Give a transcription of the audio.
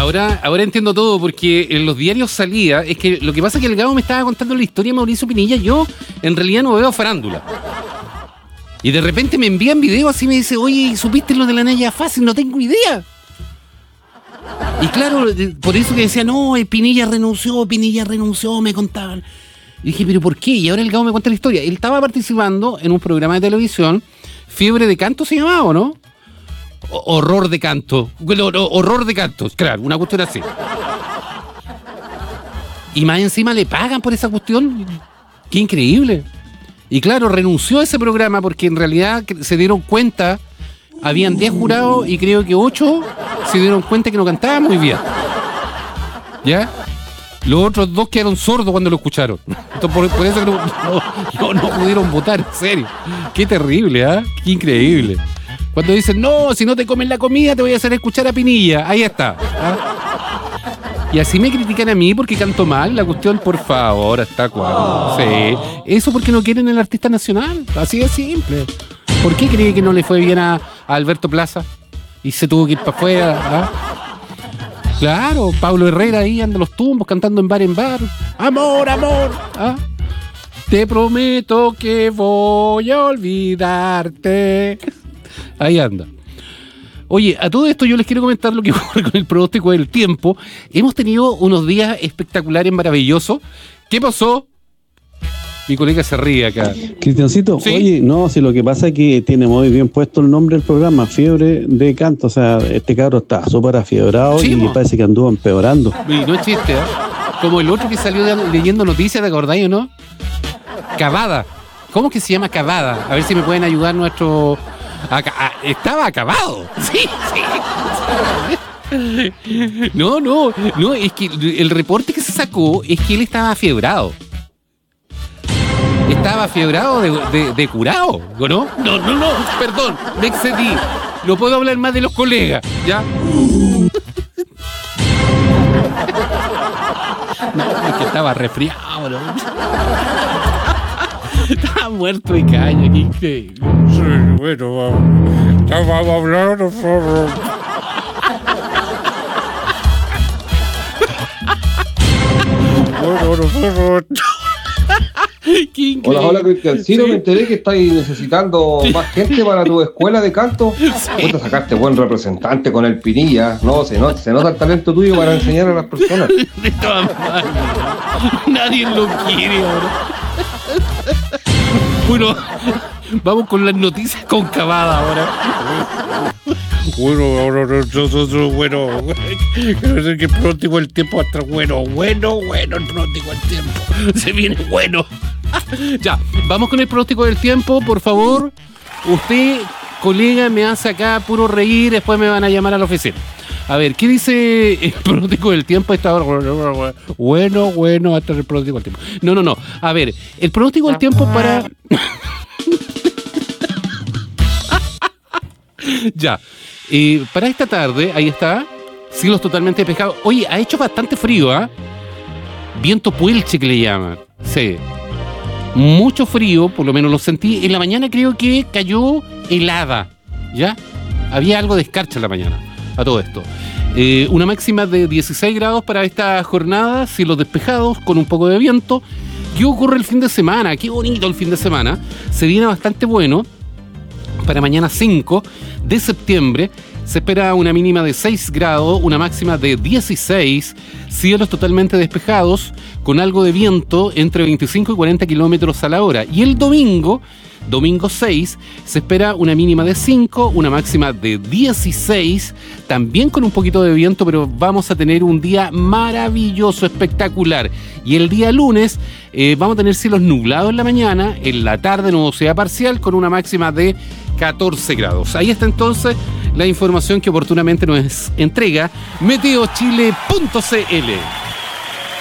Ahora entiendo todo, porque en los diarios salía. Es que lo que pasa es que el Gabo me estaba contando la historia de Mauricio Pinilla. Yo, en realidad, no veo farándula. Y de repente me envían videos así y me dice, oye, ¿supiste lo de la Naya Fácil? No tengo idea. Y claro, por eso que decía, no, Pinilla renunció, me contaban. Y dije, ¿pero por qué? Y ahora el Gabo me cuenta la historia. Él estaba participando en un programa de televisión, Fiebre de Canto se llamaba, ¿o no? Horror de canto. Bueno, horror de canto, claro, una cuestión así. Y más encima le pagan por esa cuestión. Qué increíble. Y claro, renunció a ese programa porque en realidad se dieron cuenta, habían 10 jurados y creo que 8 se dieron cuenta que no cantaba muy bien. ¿Ya? Los otros 2 quedaron sordos cuando lo escucharon. Entonces, por eso no pudieron votar, en serio. Qué terrible, ¿ah? Qué increíble. Cuando dicen, no, si no te comes la comida te voy a hacer escuchar a Pinilla. Ahí está. ¿Ah? Y así me critican a mí porque canto mal. La cuestión, por favor, ¿hasta cuándo? Sí. Eso porque no quieren el artista nacional. Así de simple. ¿Por qué cree que no le fue bien a Alberto Plaza? Y se tuvo que ir para afuera. ¿Ah? Claro, Pablo Herrera ahí anda los tumbos cantando en bar. Amor, amor. ¿Ah? Te prometo que voy a olvidarte. Ahí anda. Oye, a todo esto yo les quiero comentar lo que ocurre con el pronóstico del tiempo. Hemos tenido unos días espectaculares, maravillosos. ¿Qué pasó? Mi colega se ríe acá. Cristiancito, ¿sí? Oye, no, si lo que pasa es que tiene muy bien puesto el nombre del programa, Fiebre de Canto. O sea, este cabro está súper afiebrado, sí, y parece que anduvo empeorando. Y no es chiste, ¿eh? Como el otro que salió leyendo noticias, ¿te acordáis o no? Cavada. ¿Cómo que se llama Cavada? A ver si me pueden ayudar nuestro... estaba acabado. Sí. No, es que el reporte que se sacó es que él estaba afiebrado. Estaba afiebrado de curado, ¿no? No, perdón, me excedí. No puedo hablar más de los colegas, ¿ya? No, es que estaba resfriado, ¿no? Estaba muerto de caña, qué increíble. Sí, bueno, vamos a hablar nosotros. Bueno, nosotros... Hola, Cristiancito, sí. Me enteré que estáis necesitando más gente para tu escuela de canto. Sí. Vos te sacaste buen representante con el Pinilla. No, se nota el talento tuyo para enseñar a las personas. De todas maneras, nadie lo quiere ahora. Bueno, vamos con las noticias con Cavada ahora. Bueno, que pronto el tiempo va a estar bueno, el pronóstico del tiempo. Se viene bueno. Ya, vamos con el pronóstico del tiempo, por favor. Usted, colega, me hace acá puro reír, después me van a llamar a la oficina. A ver, ¿qué dice el pronóstico del tiempo a esta hora? Bueno, hasta el pronóstico del tiempo. No. A ver, el pronóstico del tiempo para... Ya. Para esta tarde, ahí está, cielos totalmente despejados. Oye, ha hecho bastante frío, ¿ah? Viento puelche que le llaman. Sí. Mucho frío, por lo menos lo sentí. En la mañana creo que cayó helada, ¿ya? Había algo de escarcha en la mañana, a todo esto. Una máxima de 16 grados para esta jornada, cielos despejados, con un poco de viento. ¿Qué ocurre el fin de semana? Qué bonito el fin de semana. Se viene bastante bueno. Para mañana 5 de septiembre se espera una mínima de 6 grados, una máxima de 16, cielos totalmente despejados, con algo de viento entre 25 y 40 kilómetros a la hora. Y el domingo 6, se espera una mínima de 5, una máxima de 16, también con un poquito de viento, pero vamos a tener un día maravilloso, espectacular. Y el día lunes vamos a tener cielos nublados en la mañana, en la tarde nubosidad parcial con una máxima de 14 grados. Ahí está entonces la información que oportunamente nos entrega meteochile.cl.